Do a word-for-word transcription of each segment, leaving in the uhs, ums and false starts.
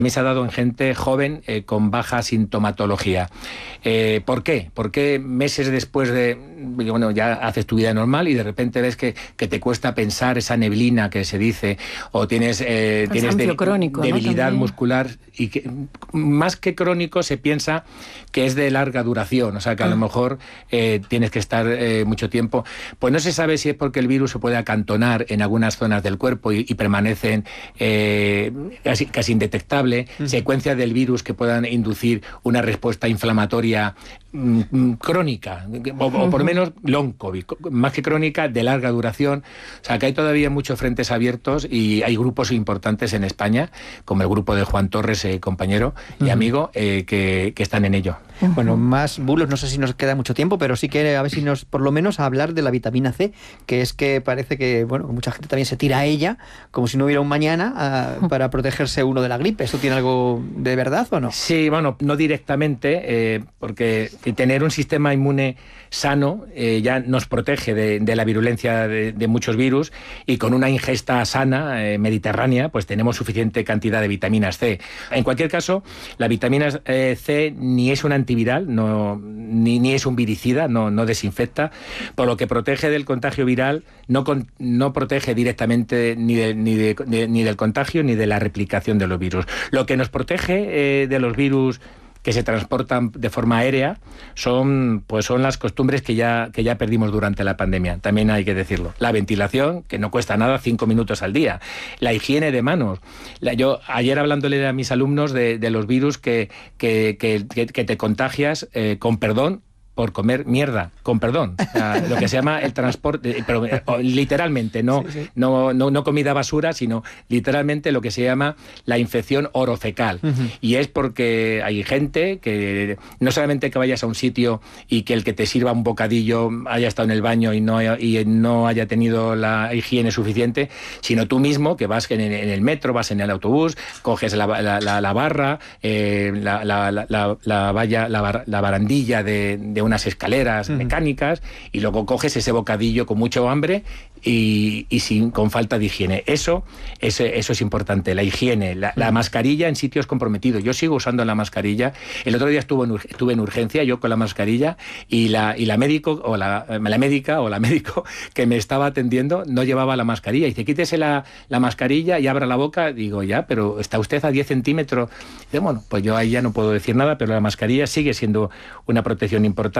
Me se ha dado en gente joven eh, con baja sintomatología. Eh, ¿Por qué? Porque meses después de, bueno, ya haces tu vida normal y de repente ves que, que te cuesta pensar, esa neblina que se dice, o tienes, eh, tienes de, crónico, debilidad ¿no? muscular, y que más que crónico se piensa que es de larga duración, o sea que a ah. lo mejor eh, tienes que estar eh, mucho tiempo. Pues no se sabe si es porque el virus se puede acantonar en algunas zonas del cuerpo y, y permanecen eh, casi, casi indetectables. Uh-huh. Secuencias del virus que puedan inducir una respuesta inflamatoria mm, crónica, o, o por lo menos long COVID, más que crónica, de larga duración. O sea, que hay todavía muchos frentes abiertos y hay grupos importantes en España, como el grupo de Juan Torres, eh, compañero y uh-huh. amigo, eh, que, que están en ello. Uh-huh. Bueno, más bulos, no sé si nos queda mucho tiempo, pero sí que a ver si nos, por lo menos, a hablar de la vitamina C, que es que parece que, bueno, mucha gente también se tira a ella, como si no hubiera un mañana, uh, para protegerse uno de la gripe. ¿Eso tiene algo de verdad o no? Sí, bueno, no directamente, eh, porque tener un sistema inmune sano eh, ya nos protege de, de la virulencia de, de muchos virus, y con una ingesta sana, eh, mediterránea, pues tenemos suficiente cantidad de vitaminas C. En cualquier caso, la vitamina eh, C ni es un antiviral, no, ni, ni es un viricida, no, no desinfecta, por lo que protege del contagio viral, no, con, no protege directamente ni, de, ni, de, de, ni del contagio ni de la replicación de los virus. Lo que nos protege eh, de los virus que se transportan de forma aérea son, pues son las costumbres que ya, que ya perdimos durante la pandemia, también hay que decirlo. La ventilación, que no cuesta nada, cinco minutos al día. La higiene de manos. La, yo ayer hablándole a mis alumnos de, de los virus que, que, que, que, que te contagias, eh, con perdón, por comer mierda, con perdón, o sea, lo que se llama el transporte, pero literalmente, no, sí, sí. No, no, no comida basura, sino literalmente lo que se llama la infección orofecal. Uh-huh. Y es porque hay gente que no solamente que vayas a un sitio y que el que te sirva un bocadillo haya estado en el baño y no haya, y no haya tenido la higiene suficiente, sino tú mismo que vas en el, en el metro, vas en el autobús, coges la, la, la, la barra, eh, la, la, la, la, la valla, la, bar, la barandilla de, de unas escaleras uh-huh. mecánicas, y luego coges ese bocadillo con mucho hambre y, y sin, con falta de higiene. Eso, eso, eso es importante, la higiene, la, uh-huh. la mascarilla en sitios comprometidos. Yo sigo usando la mascarilla. El otro día estuve en, estuve en urgencia, yo con la mascarilla, y la, y la médico, o la, la médica, o la médico que me estaba atendiendo no llevaba la mascarilla. Y dice, quítese la, la mascarilla y abra la boca. Digo, ya, pero está usted a diez centímetros. Dice, bueno, pues yo ahí ya no puedo decir nada, pero la mascarilla sigue siendo una protección importante.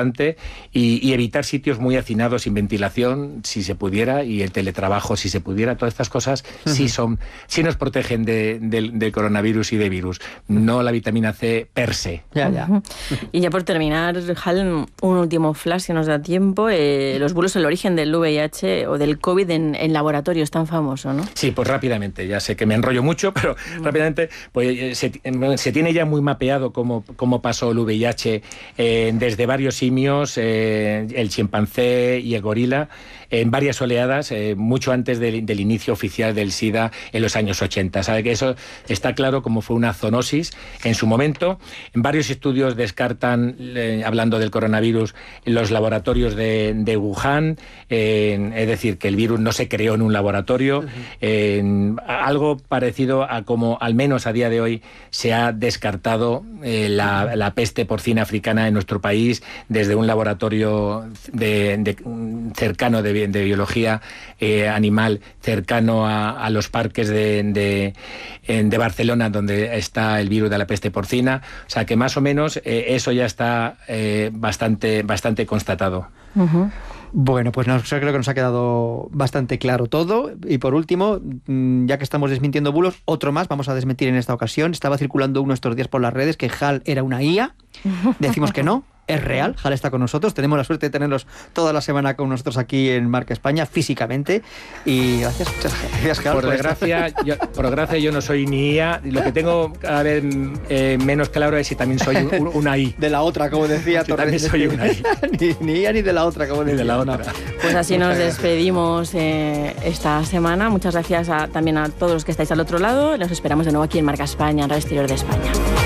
Y, y evitar sitios muy hacinados sin ventilación, si se pudiera, y el teletrabajo, si se pudiera. Todas estas cosas uh-huh. sí son, sí nos protegen de, de, de coronavirus y de virus, no la vitamina C per se. Ya, ya. Uh-huh. Y ya por terminar, Hal, un último flash, si nos da tiempo. Eh, los bulos, el origen del V I H o del COVID en, en laboratorio es tan famoso, ¿no? Sí, pues rápidamente, ya sé que me enrollo mucho, pero uh-huh. rápidamente, pues se, se tiene ya muy mapeado cómo, cómo pasó el V I H eh, desde varios simios, eh, el chimpancé y el gorila, en varias oleadas, eh, mucho antes del, del inicio oficial del SIDA en los años ochenta. Sabe que eso está claro como fue una zoonosis en su momento. En varios estudios descartan, eh, hablando del coronavirus, los laboratorios de, de Wuhan, eh, es decir, que el virus no se creó en un laboratorio. Uh-huh. eh, algo parecido a como, al menos a día de hoy, se ha descartado eh, la, la peste porcina africana en nuestro país desde un laboratorio de, de, cercano de de biología eh, animal, cercano a, a los parques de, de, de Barcelona, donde está el virus de la peste porcina. O sea que más o menos eh, eso ya está eh, bastante, bastante constatado. Uh-huh. Bueno, pues nos, creo que nos ha quedado bastante claro todo. Y por último, ya que estamos desmintiendo bulos, otro más vamos a desmentir en esta ocasión. Estaba circulando uno estos días por las redes que Hal era una I A. Decimos que no. Es real, Hal está con nosotros, tenemos la suerte de tenerlos toda la semana con nosotros aquí en Marca España, físicamente, y gracias, muchas gracias, Hal. Por desgracia, yo, por desgracia yo no soy ni I A, lo que tengo cada vez eh, menos claro es si también soy un, una I. De la otra, como decía Torres. También soy una I. ni, ni I A ni de la otra, como decía. Ni de la otra. No. Pues así nos despedimos eh, esta semana. Muchas gracias a, también a todos los que estáis al otro lado. Los esperamos de nuevo aquí en Marca España, en Radio Exterior de España.